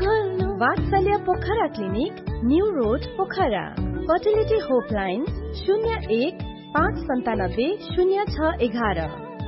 वात्सल्य Pokhara clinic, new road Pokhara. Fertility होपलाइन 01-597-0611।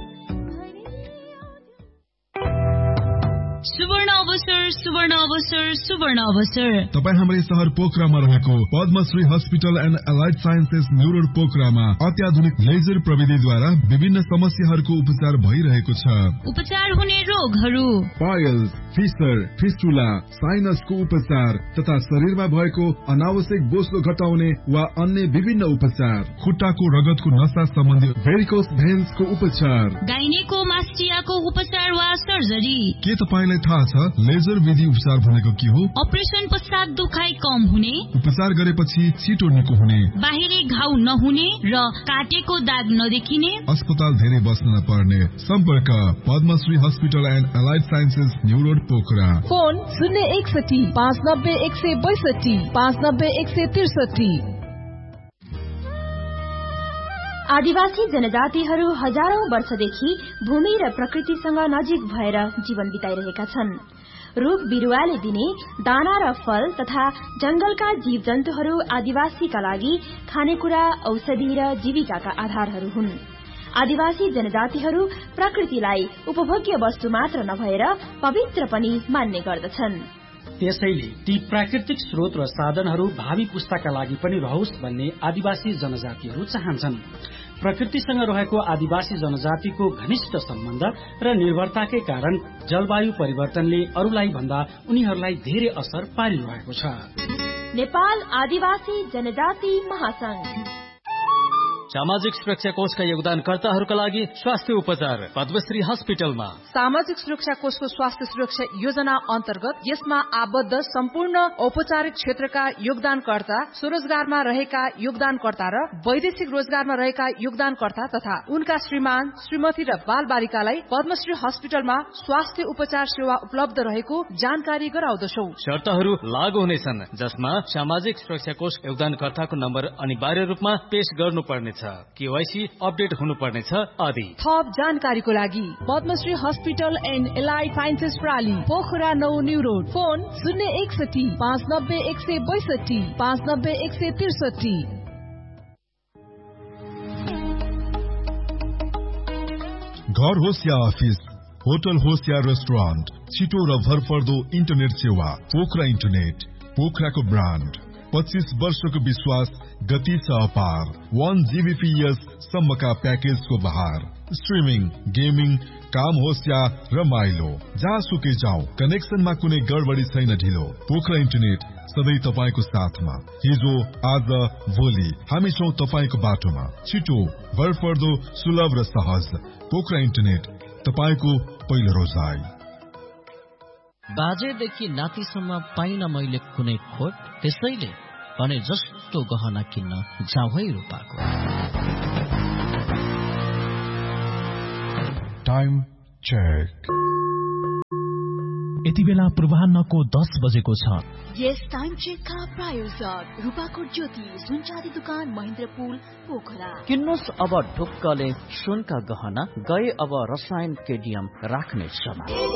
सुवर्ण अवसर, सुवर्ण अवसर, सुवर्ण अवसर। तपाईँ हाम्रै शहर पोखरामा रहेको Padmashri hospital and allied sciences new road पोखरामा अत्याधुनिक लेजर प्रविधिद्वारा विभिन्न समस्याहरूको उपचार भइरहेको छ। उपचार हुने रोगहरू पाइल्स, फिस्टर, फिस्टुला, साइनसको उपचार तथा शरीरमा भएको अनावश्यक बोझो घटाउने वा अन्य विभिन्न उपचार, खुट्टाको रगतको नसा सम्बन्धी भेरिकोस भेन्सको उपचार, गाइनेकोमास्टियाको उपचार वा सर्जरी। के तपाईलाई थाहा छ लेजर विधि उपचार भनेको के हो? अपरेसन पश्चात दुखाइ कम हुने, उपचार गरेपछि छिटो निको हुने, बाहिरी घाउ नहुने र काटेको दाग नदेखिने, अस्पताल धेरै बस्न नपर्ने। सम्पर्क Padmashri hospital and allied sciences new road Pokhara. Phone 061-590-162, 590-163। आदिवासी जनजातिहरू हजारौं वर्षदेखि भूमि र प्रकृतिसँग नजिक भएर जीवन बिताइरहेका छन्। रुख बिरुवाले दिने दाना र फल तथा जंगलका जीव जन्तुहरू आदिवासीका लागि खानेकुरा, औषधि र जीविकाका आधारहरू हुन्। आदिवासी जनजातिहरू प्रकृतिलाई उपभोग्य वस्तु मात्र नभएर पवित्र पनि मान्ने गर्दछन्। त्यसैले ती प्राकृतिक स्रोत र साधनहरू भावी पुस्ताका लागि पनि रहोस् भन्ने आदिवासी जनजातिहरू चाहन्छन्। प्रकृतिसँग रहेको आदिवासी जनजातिको घनिष्ठ सम्बन्ध र निर्भरताकै कारण जलवायु परिवर्तनले अरूलाई भन्दा उनीहरूलाई धेरै असर पारिरहेको छ। नेपाल आदिवासी जनजाति महासंघ सामाजिक सुरक्षा कोषका योगदानकर्ताहरूका लागि स्वास्थ्य उपचार पद्मश्री हस्पिटलमा। सामाजिक सुरक्षा कोषको स्वास्थ्य सुरक्षा योजना अन्तर्गत यसमा आबद्ध सम्पूर्ण औपचारिक क्षेत्रका योगदानकर्ता, स्वरोजगारमा रहेका योगदानकर्ता र वैदेशिक रोजगारमा रहेका योगदानकर्ता तथा उनका श्रीमान, श्रीमती र बाल बालिकालाई पद्मश्री हस्पिटलमा स्वास्थ्य उपचार सेवा उपलब्ध रहेको जानकारी गराउँदछौ। शर्तहरू लागू हुनेछन्, जसमा सामाजिक सुरक्षा कोष योगदानकर्ताको नम्बर अनिवार्य रूपमा पेश गर्नुपर्नेछ, केवाईसी अपडेट हुनुपर्नेछ आदि। थप जानकारीको लागि Padmashri hospital and allied sciences प्राली, Pokhara 9 new road. Phone 061-590-162, 590-163। घर होस् या अफिस, होटल होस् या रेस्टुरेन्ट, छिटो र भरपर्दो इन्टरनेट सेवा पोखरा इन्टरनेट। पोखराको ब्रान्ड, 25 वर्षको विश्वास, गति छ अपार। 1 Gbps सम्मका प्याकेजको बहार। स्ट्रिमिङ, गेमिङ, काम होस् या रमाइलो, जहाँसुकै जाऊ, कनेक्सनमा कुनै गडबडी छैन ढिलो। पोखरा इन्टरनेट सधैँ तपाईँको साथमा। हिजो, आज, भोलि हामी छौं तपाईँको बाटोमा। छिटो, भरपर्दो, सुलभ र सहज। पोखरा इन्टरनेट, तपाईँको पहिलो रोजाइ। बाजेदेखि नातिसम्म पाइन मैले कुनै खोट, त्यसैले भने जस्तो गहना किन्न जाऊ है रूपाको। Time check. यति बेला पूर्वाह्नको 10 बजेको छ। यस टाइम चेकका प्रायोजक रूपाकोट ज्योति सुन चाँदी दुकान महेन्द्रपुल पोखरा। किन्नुहोस् अब ढुक्कले सुनका गहना, गए अब रसायन केडियम राख्ने समय।